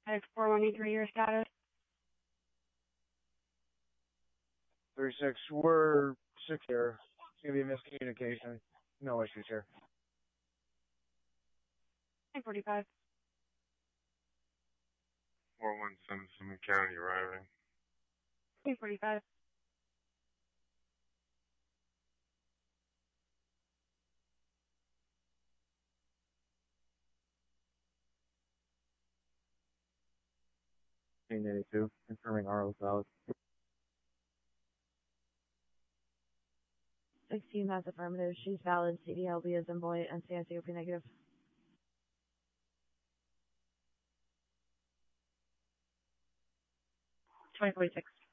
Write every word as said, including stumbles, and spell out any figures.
X four one three, your status. three six, we're six here. It's going to be a miscommunication. No issues here. nine forty-five. four one seven, Summit County arriving. nine forty-five. fifteen eighty-two, confirming R O valid. sixteen, that's affirmative. She's valid. C D L B is in boy and C I C O P negative. twenty forty-six.